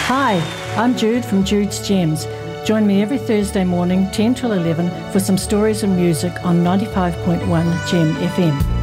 Hi, I'm Jude from Jude's Gems. Join me every Thursday morning, 10 till 11, for some stories and music on 95.1 Gem FM.